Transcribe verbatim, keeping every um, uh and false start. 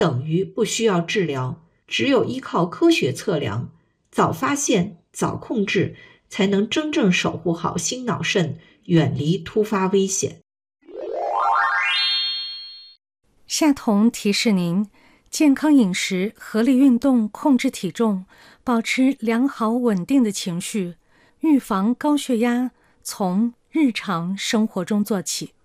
等于不需要治疗，只有依靠科学测量，早发现、早控制，才能真正守护好心脑肾，远离突发危险。 夏彤提示您，健康饮食、合理运动、控制体重，保持良好稳定的情绪，预防高血压，从日常生活中做起。